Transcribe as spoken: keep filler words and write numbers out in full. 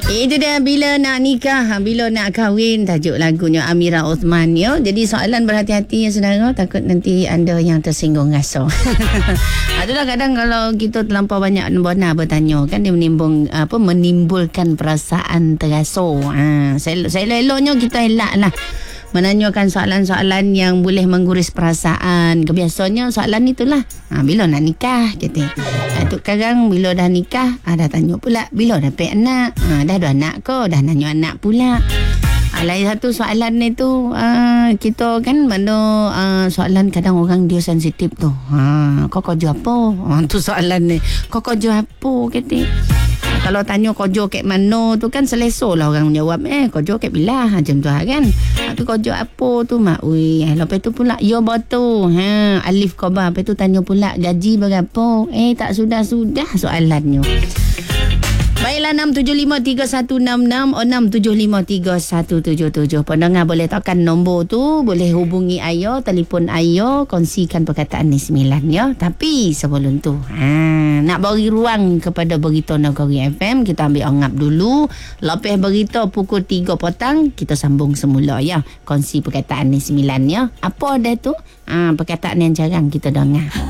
Itu dia bila nak nikah, bila nak kahwin, tajuk lagunya Amira Osman ya. Jadi soalan berhati-hati ya saudara, takut nanti anda yang tersinggung rasa. Itulah kadang kalau kita terlampau banyak benar bertanya kan, dia menimbul apa menimbulkan perasaan terasa. Ha, saya saya eloknya kita elaklah menanyakan soalan-soalan yang boleh mengguris perasaan. Kebiasaannya soalan itulah, ha, bila nak nikah kita. Atuk sekarang bila dah nikah, ha, dah tanya pula bila dapat anak. Ha, dah ada anak ke? Dah nanya anak pula. Ha, lain satu soalan ni tu, ha, kita kan mana ha, soalan kadang orang dia sensitif tu. Ha, kau kerja apa? Ha, tu soalan ni. Kau kerja apa kata? Kalau tanya kerja kat mana tu kan selesa lah orang jawab. Eh kerja kat bila macam tu kan. Tapi kerja apa tu mak? Ui, lepas tu pula ya betul. Ha, alif khabar. Lepas tu tanya pula gaji berapa? Eh tak sudah-sudah soalannya. Baiklah, enam tujuh lima tiga satu enam enam enam tujuh lima tiga satu tujuh tujuh. Pendengar boleh tekan nombor tu, boleh hubungi Ayo, telefon Ayo, kongsikan perkataan ni sembilan ya. Tapi sebelum tu, ha, nak beri ruang kepada Berita Negeri F M, kita ambil ongap dulu. Lepas berita pukul tiga petang, kita sambung semula ya. Kongsi perkataan ni sembilan ya. Apa dia tu? Ha, perkataan yang jarang kita dengar.